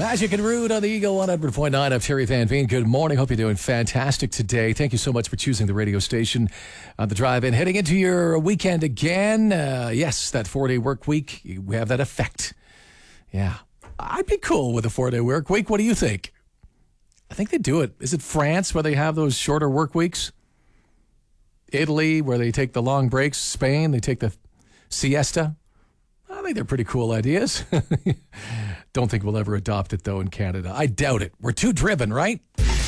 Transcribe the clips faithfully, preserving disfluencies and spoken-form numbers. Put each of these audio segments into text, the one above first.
Magic and Rude on the Eagle one hundred point nine. I'm Terry Van Veen. Good morning. Hope you're doing fantastic today. Thank you so much for choosing the radio station on the drive-in. Heading into your weekend again. Uh, yes, that four-day work week, we have that effect. Yeah. I'd be cool with a four-day work week. What do you think? I think they do it. Is it France where they have those shorter work weeks? Italy where they take the long breaks? Spain, they take the siesta? I think they're pretty cool ideas. Don't think we'll ever adopt it, though, in Canada. I doubt it. We're too driven, right?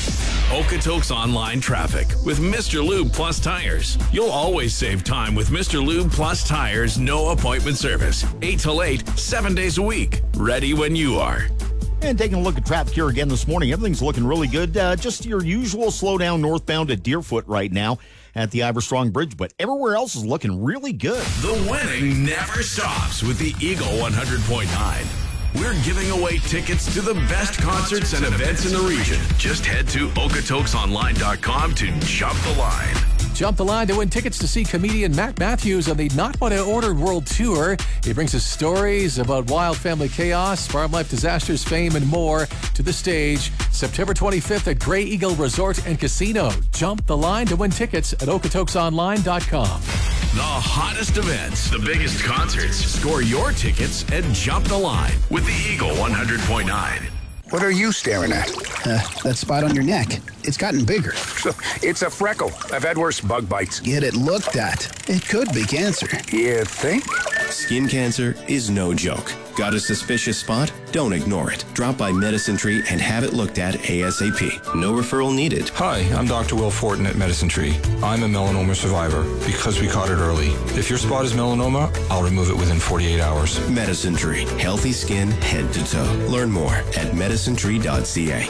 Okotoks Online Traffic with Mister Lube Plus Tires. You'll always save time with Mister Lube Plus Tires no appointment service. eight till eight, seven days a week. Ready when you are. And taking a look at traffic here again this morning, everything's looking really good. Uh, just your usual slowdown northbound at Deerfoot right now at the Iverstrong Bridge, but everywhere else is looking really good. The winning never stops with the Eagle one hundred point nine. We're giving away tickets to the best concerts and events in the region. Just head to okotokes online dot com to jump the line. Jump the line to win tickets to see comedian Matt Matthews on the Not What I Ordered World Tour. He brings us stories about wild family chaos, farm life disasters, fame, and more to the stage September twenty-fifth at Grey Eagle Resort and Casino. Jump the line to win tickets at okotokes online dot com. The hottest events, the biggest concerts. Score your tickets and jump the line with the Eagle one hundred point nine. What are you staring at? Uh, that spot on your neck. It's gotten bigger. It's a freckle. I've had worse bug bites. Get it looked at. It could be cancer. You think? Skin cancer is no joke. Got a suspicious spot? Don't ignore it. Drop by Medicine Tree and have it looked at ASAP. No referral needed. Hi, I'm Doctor Will Fortin at Medicine Tree. I'm a melanoma survivor because we caught it early. If your spot is melanoma, I'll remove it within forty-eight hours. Medicine Tree. Healthy skin head to toe. Learn more at medicine tree dot c a.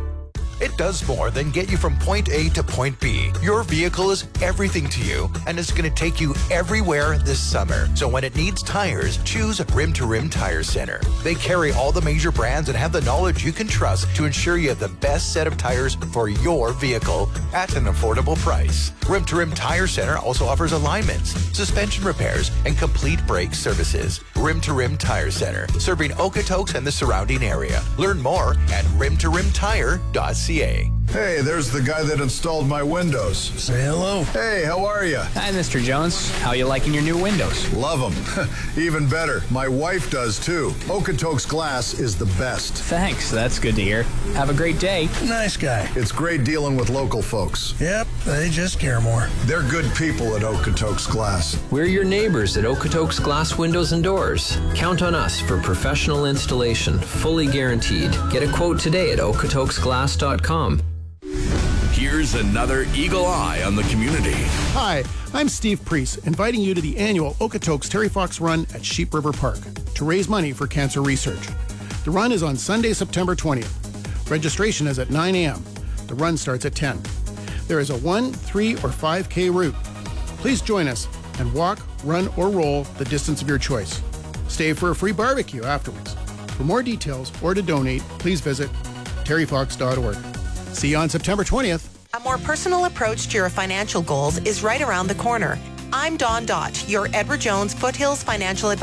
It does more than get you from point A to point B. Your vehicle is everything to you, and it's going to take you everywhere this summer. So when it needs tires, choose Rim to Rim Tire Center. They carry all the major brands and have the knowledge you can trust to ensure you have the best set of tires for your vehicle at an affordable price. Rim to Rim Tire Center also offers alignments, suspension repairs, and complete brake services. Rim to Rim Tire Center, serving Okotoks and the surrounding area. Learn more at rim to rim tire dot c a. Hey, there's the guy that installed my windows. Say hello. Hey, how are you? Hi, Mister Jones. How you liking your new windows? Love them. Even better. My wife does, too. Okotoks Glass is the best. Thanks. That's good to hear. Have a great day. Nice guy. It's great dealing with local folks. Yep, they just care more. They're good people at Okotoks Glass. We're your neighbors at Okotoks Glass Windows and Doors. Count on us for professional installation, fully guaranteed. Get a quote today at okotokes glass dot com. Here's another Eagle Eye on the community. Hi, I'm Steve Priest, inviting you to the annual Okotoks Terry Fox Run at Sheep River Park to raise money for cancer research. The run is on Sunday, September twentieth. Registration is at nine a.m. The run starts at ten. There is a one, three, or five K route. Please join us and walk, run, or roll the distance of your choice. Stay for a free barbecue afterwards. For more details or to donate, please visit terry fox dot org. See you on September twentieth. A more personal approach to your financial goals is right around the corner. I'm Dawn Dott, your Edward Jones Foothills Financial Advisor.